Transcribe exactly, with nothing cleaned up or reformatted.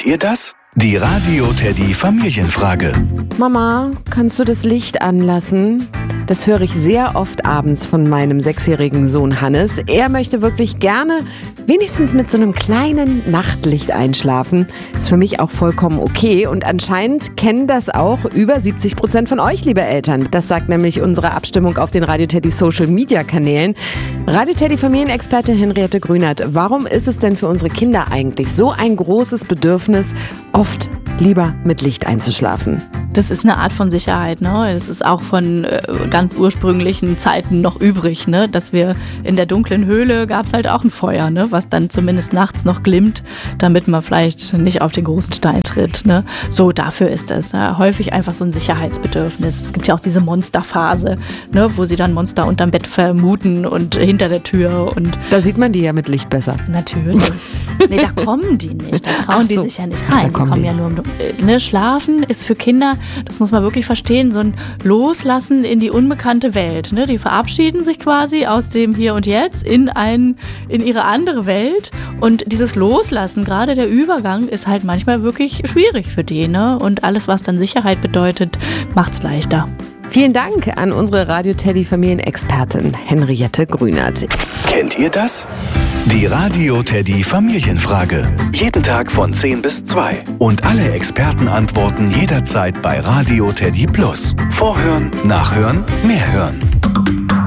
Kennt ihr das? Die Radio Teddy Familienfrage. Mama, kannst du das Licht anlassen? Das höre ich sehr oft abends von meinem sechsjährigen Sohn Hannes. Er möchte wirklich gerne wenigstens mit so einem kleinen Nachtlicht einschlafen. Ist für mich auch vollkommen okay. Und anscheinend kennen das auch über siebzig Prozent von euch, liebe Eltern. Das sagt nämlich unsere Abstimmung auf den Radio Teddy Social Media Kanälen. Radio Teddy Familienexpertin Henriette Grünert, warum ist es denn für unsere Kinder eigentlich so ein großes Bedürfnis, oft lieber mit Licht einzuschlafen? Das ist eine Art von Sicherheit, ne? Das ist auch von äh, ganz ursprünglichen Zeiten noch übrig, ne? Dass wir in der dunklen Höhle gab es halt auch ein Feuer, ne? Was dann zumindest nachts noch glimmt, damit man vielleicht nicht auf den großen Stein tritt, ne? So, dafür ist es ja, häufig einfach so ein Sicherheitsbedürfnis. Es gibt ja auch diese Monsterphase, ne? Wo sie dann Monster unterm Bett vermuten und hinter der Tür. Und da sieht man die ja mit Licht besser. Natürlich. Nee, da kommen die nicht. Da trauen Ach die so. sich ja nicht Ach, rein. da Die kommen kommen die. ja nur um, ne? Schlafen ist für Kinder, das muss man wirklich verstehen, so ein Loslassen in die unbekannte Welt. Ne? Die verabschieden sich quasi aus dem Hier und Jetzt in, ein, in ihre andere Welt. Und dieses Loslassen, gerade der Übergang, ist halt manchmal wirklich schwierig für die. Ne? Und alles, was dann Sicherheit bedeutet, macht's leichter. Vielen Dank an unsere Radio Teddy Familienexpertin Henriette Grünert. Kennt ihr das? Die Radio Teddy Familienfrage. Jeden Tag von zehn bis zwei. Und alle Experten antworten jederzeit bei Radio Teddy Plus. Vorhören, nachhören, mehr hören.